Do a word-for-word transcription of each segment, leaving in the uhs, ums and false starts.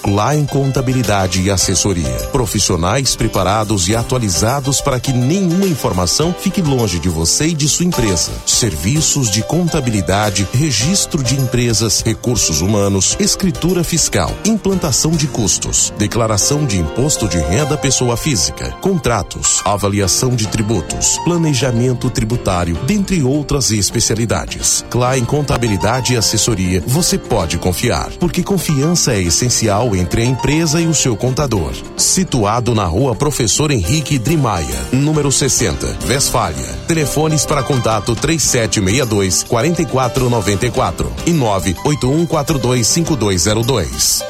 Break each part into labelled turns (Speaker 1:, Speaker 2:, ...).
Speaker 1: Klein Contabilidade e Assessoria. Profissionais preparados e atualizados para que nenhuma informação fique longe de você e de sua empresa. Serviços de contabilidade, registro de empresas, recursos humanos, escritura fiscal, implantação de custos, declaração de imposto de renda pessoa física, contratos, avaliação de tributos, planejamento tributário, dentre outras especialidades. Klein Contabilidade e Assessoria, você pode confiar, porque confiança é essencial entre a empresa e o seu contador. Situado na Rua Professor Henrique Drimaia, número sessenta, Westfália. Telefones para contato três sete seis dois, quatro quatro nove quatro e nove oito um quatro dois cinco dois zero dois.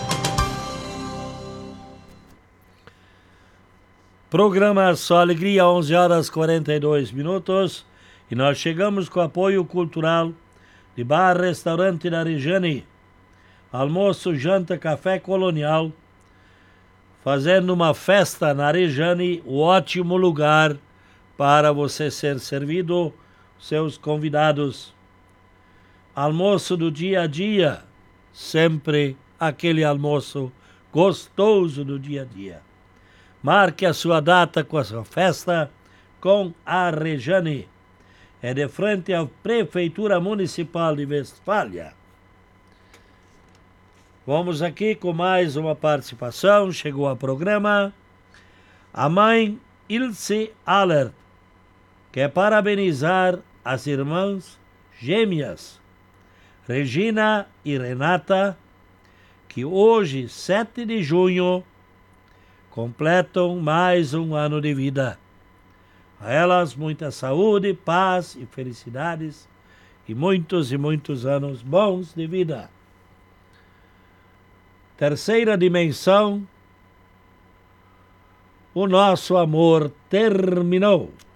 Speaker 2: Programa Só Alegria, onze horas e quarenta e dois minutos. E nós chegamos com apoio cultural de Bar Restaurante da Rejane. Almoço, janta, café colonial. Fazendo uma festa na Rejane, o ótimo lugar para você ser servido, seus convidados. Almoço do dia a dia, sempre aquele almoço gostoso do dia a dia. Marque a sua data com a sua festa com a Rejane. É de frente à Prefeitura Municipal de Westfália. Vamos aqui com mais uma participação. Chegou ao programa a mãe Ilse Aller, quer parabenizar as irmãs gêmeas Regina e Renata, que hoje, sete de junho, completam mais um ano de vida. A elas muita saúde, paz e felicidades e muitos e muitos anos bons de vida. Terceira dimensão, o nosso amor terminou.